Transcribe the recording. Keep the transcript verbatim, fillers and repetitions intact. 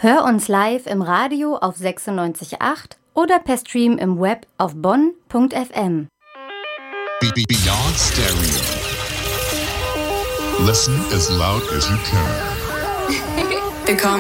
Hör uns live im Radio auf sechsundneunzig Komma acht oder per Stream im Web auf bonn punkt f m. Beyond Stereo. Listen as loud as you can. They call